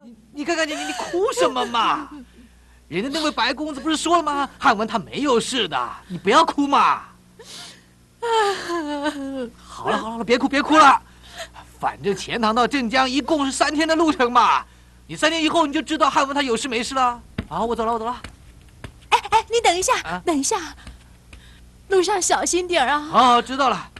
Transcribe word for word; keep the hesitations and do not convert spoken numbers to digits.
你你看看你你你哭什么嘛？人家那位白公子不是说了吗？汉文他没有事的，你不要哭嘛。好了好了好了，别哭别哭了，反正钱塘到镇江一共是三天的路程嘛，你三天以后你就知道汉文他有事没事了。好，我走了我走了。 哎哎，你等一下， 啊、 等一下，路上小心点啊！ 哦，知道了。